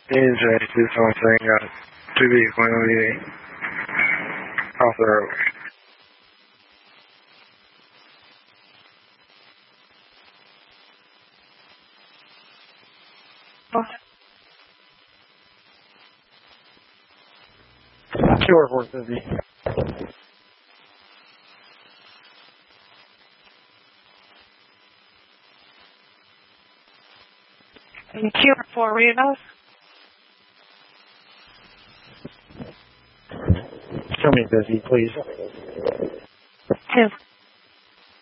NJ 217 got 2 vehicle MVD off the road. Sure, 450. And Q4 Reno? Show me busy, please. 2.